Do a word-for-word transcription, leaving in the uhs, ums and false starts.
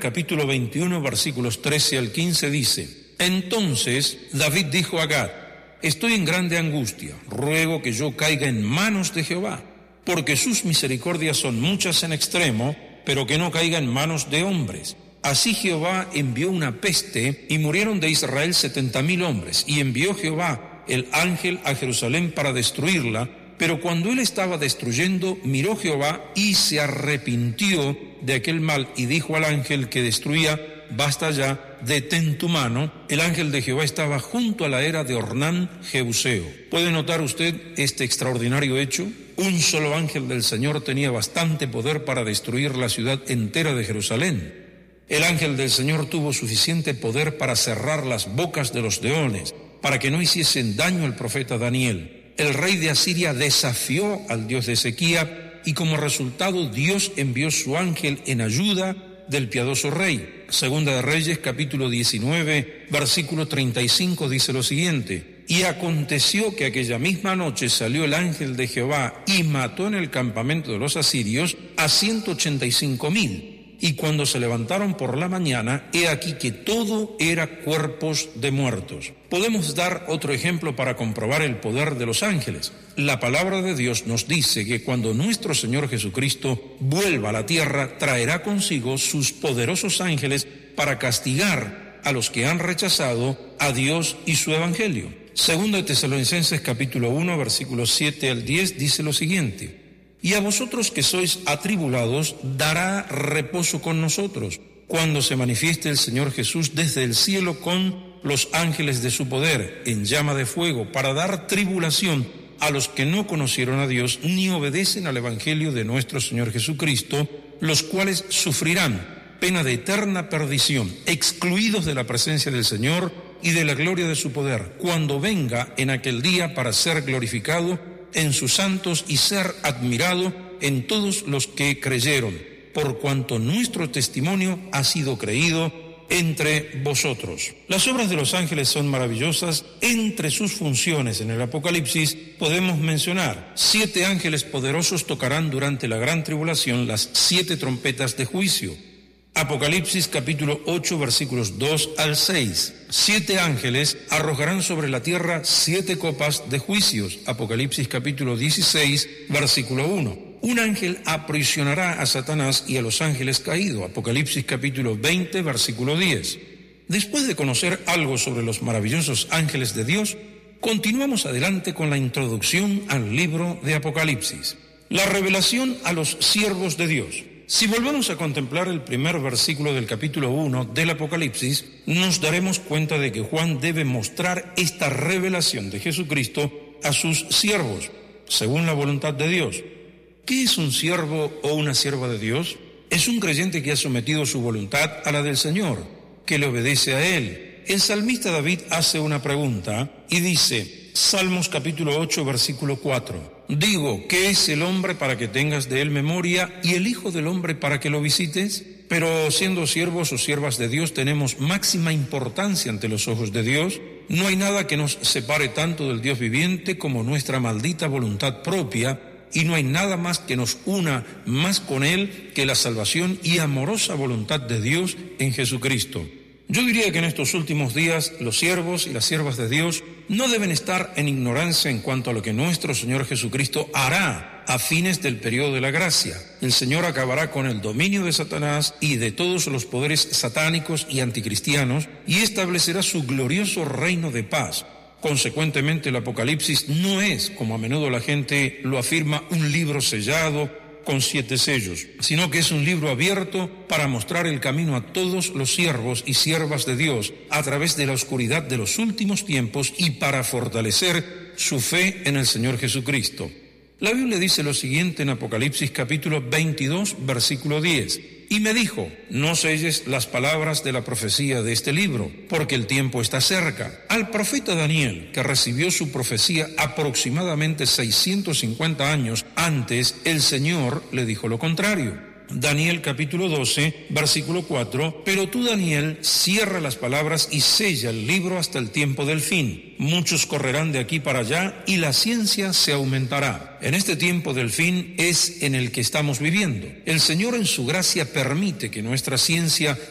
capítulo veintiuno, versículos trece al quince, dice: Entonces David dijo a Gad: Estoy en grande angustia, ruego que yo caiga en manos de Jehová, porque sus misericordias son muchas en extremo, pero que no caiga en manos de hombres. Así Jehová envió una peste, y murieron de Israel setenta mil hombres, y envió Jehová el ángel a Jerusalén para destruirla, pero cuando él estaba destruyendo, miró Jehová y se arrepintió de aquel mal, y dijo al ángel que destruía: Basta ya, detén tu mano. El ángel de Jehová estaba junto a la era de Ornán Jebuseo. ¿Puede notar usted este extraordinario hecho? Un solo ángel del Señor tenía bastante poder para destruir la ciudad entera de Jerusalén. El ángel del Señor tuvo suficiente poder para cerrar las bocas de los leones, para que no hiciesen daño al profeta Daniel. El rey de Asiria desafió al Dios de Ezequía, y como resultado Dios envió su ángel en ayuda del piadoso rey. Segunda de Reyes, capítulo diecinueve, versículo treinta y cinco, dice lo siguiente: Y aconteció que aquella misma noche salió el ángel de Jehová y mató en el campamento de los asirios a ciento ochenta y cinco mil. Y cuando se levantaron por la mañana, he aquí que todo era cuerpos de muertos. Podemos dar otro ejemplo para comprobar el poder de los ángeles. La palabra de Dios nos dice que cuando nuestro Señor Jesucristo vuelva a la tierra, traerá consigo sus poderosos ángeles para castigar a los que han rechazado a Dios y su evangelio. Segundo de Tesalonicenses capítulo uno, versículos siete al diez, dice lo siguiente: Y a vosotros que sois atribulados, dará reposo con nosotros, cuando se manifieste el Señor Jesús desde el cielo con los ángeles de su poder, en llama de fuego, para dar tribulación a los que no conocieron a Dios, ni obedecen al evangelio de nuestro Señor Jesucristo, los cuales sufrirán pena de eterna perdición, excluidos de la presencia del Señor y de la gloria de su poder, cuando venga en aquel día para ser glorificado en sus santos y ser admirado en todos los que creyeron, por cuanto nuestro testimonio ha sido creído entre vosotros. Las obras de los ángeles son maravillosas. Entre sus funciones en el Apocalipsis podemos mencionar: siete ángeles poderosos tocarán durante la gran tribulación las siete trompetas de juicio. Apocalipsis capítulo ocho, versículos dos al seis. Siete ángeles arrojarán sobre la tierra siete copas de juicios. Apocalipsis capítulo dieciséis, versículo uno. Un ángel aprisionará a Satanás y a los ángeles caídos. Apocalipsis capítulo veinte, versículo diez. Después de conocer algo sobre los maravillosos ángeles de Dios, continuamos adelante con la introducción al libro de Apocalipsis. La revelación a los siervos de Dios. Si volvemos a contemplar el primer versículo del capítulo uno del Apocalipsis, nos daremos cuenta de que Juan debe mostrar esta revelación de Jesucristo a sus siervos, según la voluntad de Dios. ¿Qué es un siervo o una sierva de Dios? Es un creyente que ha sometido su voluntad a la del Señor, que le obedece a Él. El salmista David hace una pregunta y dice, Salmos capítulo ocho, versículo cuatro, digo, ¿qué es el hombre para que tengas de él memoria y el hijo del hombre para que lo visites? Pero siendo siervos o siervas de Dios tenemos máxima importancia ante los ojos de Dios. No hay nada que nos separe tanto del Dios viviente como nuestra maldita voluntad propia, y no hay nada más que nos una más con Él que la salvación y amorosa voluntad de Dios en Jesucristo. Yo diría que en estos últimos días los siervos y las siervas de Dios no deben estar en ignorancia en cuanto a lo que nuestro Señor Jesucristo hará a fines del periodo de la gracia. El Señor acabará con el dominio de Satanás y de todos los poderes satánicos y anticristianos y establecerá su glorioso reino de paz. Consecuentemente, el Apocalipsis no es, como a menudo la gente lo afirma, un libro sellado con siete sellos, sino que es un libro abierto para mostrar el camino a todos los siervos y siervas de Dios a través de la oscuridad de los últimos tiempos y para fortalecer su fe en el Señor Jesucristo. La Biblia dice lo siguiente en Apocalipsis capítulo veintidós, versículo diez. Y me dijo, no selles las palabras de la profecía de este libro, porque el tiempo está cerca. Al profeta Daniel, que recibió su profecía aproximadamente seiscientos cincuenta años antes, el Señor le dijo lo contrario. Daniel capítulo doce, versículo cuatro, pero tú, Daniel, cierra las palabras y sella el libro hasta el tiempo del fin. Muchos correrán de aquí para allá y la ciencia se aumentará. En este tiempo del fin es en el que estamos viviendo. El Señor en su gracia permite que nuestra ciencia